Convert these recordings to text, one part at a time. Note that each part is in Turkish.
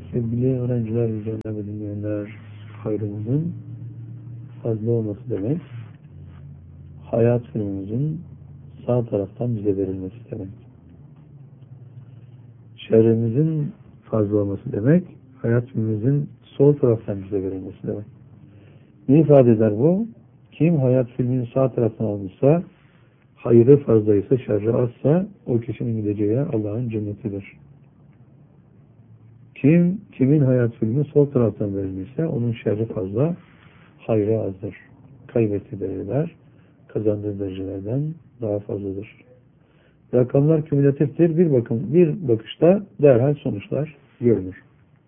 Sevgili öğrenciler, izleyenler ve dinleyenler, hayrımızın fazla olması demek, hayat filmimizin sağ taraftan bize verilmesi demek. Şerrimizin fazla olması demek, hayat filmimizin sol taraftan bize verilmesi demek. Ne ifade eder bu? Kim hayat filmini sağ taraftan almışsa, hayrı fazlaysa, şerri azsa, o kişinin gideceği Allah'ın cennetidir. Kimin hayat filmi sol taraftan verilmişse onun şerri fazla, hayrı azdır. Kaybettiği dereceler, kazandığı derecelerden daha fazladır. Rakamlar kümülatiftir. Bir bakışta derhal sonuçlar görünür.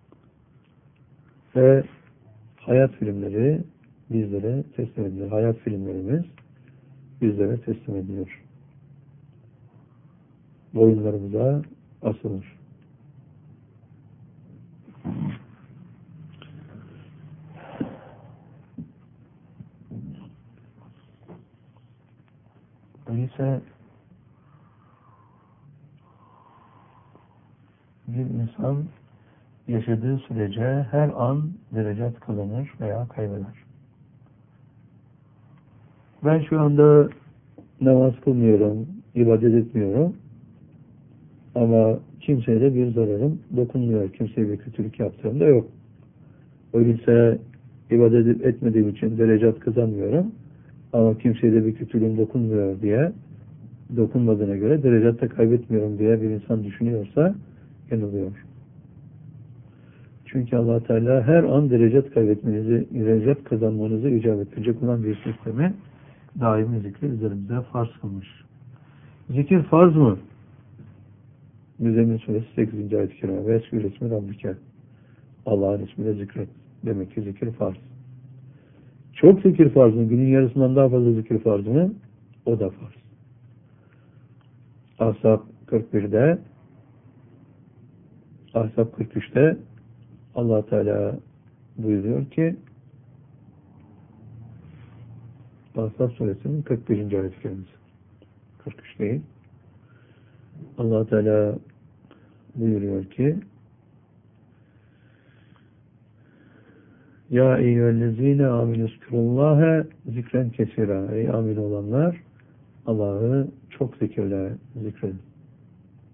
Ve hayat filmleri bizlere teslim edilir. Hayat filmlerimiz bizlere teslim edilir. Boyunlarımıza asılır. Öyleyse bir insan yaşadığı sürece her an derecat kazanır veya kaybeder. Ben şu anda namaz kılmıyorum, ibadet etmiyorum ama kimseye de bir zararım dokunmuyor. Kimseye bir kötülük yaptığım da yok. Öyleyse ibadet etmediğim için derecat kazanmıyorum ama kimseye de bir kötülüğüm dokunmuyor diye, dokunmadığına göre derecat da kaybetmiyorum diye bir insan düşünüyorsa yanılıyor. Çünkü Allah Teala her an derecat kazanmanızı icap ettirecek olan bir sistemi daimi zikri üzerimize farz kılmış. Zikir farz mı? Müzzemmil Suresi 8. ayet-i kerime. Ve esgür ismi Rabbike. Allah'ın ismiyle zikret. Demek ki zikir farz. Çok zikir farz mı? Günün yarısından daha fazla zikir farz mı? O da farz. Ahzab 41'de, Ahzab 43'te Allah Teala buyuruyor ki Ahzab Suresinin 41. ayet-i kerimesi. 43 değil. Allah Teala buyuruyor ki Ya eyyühellezine aminüzkürullâhe zikren kesira. Ey amin olanlar Allah'ı çok zikirle zikredin.